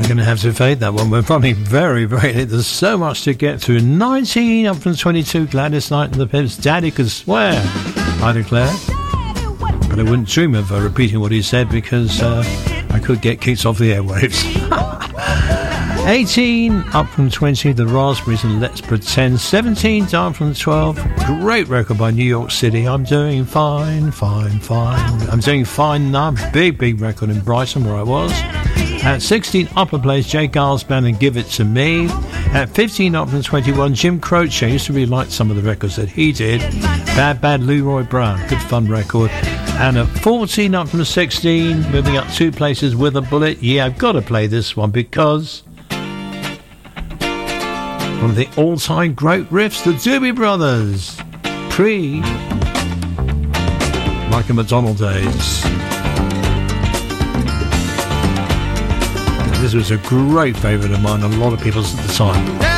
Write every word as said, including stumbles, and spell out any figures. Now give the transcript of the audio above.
going to have to fade that one. We're running very, very late. There's so much to get through. nineteen up from twenty-two. Gladys Knight and the Pips. Daddy Could Swear, I declare. But I wouldn't dream of uh, repeating what he said because uh, I could get kicked off the airwaves. eighteen up from twenty. The Raspberries and Let's Pretend. seventeen down from twelve. Great record by New York City. I'm doing fine, fine, fine. I'm doing fine now. Big, big record in Brighton where I was. At sixteen, upper place, Jay Giles Band and Give It To Me. At fifteen, up from twenty-one, Jim Croce. I used to really like some of the records that he did. Bad Bad Leroy Brown. Good fun record. And at fourteen, up from sixteen, moving up two places with a bullet. Yeah, I've got to play this one because one of the all-time great riffs, the Doobie Brothers. Pre Michael McDonald days. This was a great favourite of mine, a lot of people's at the time.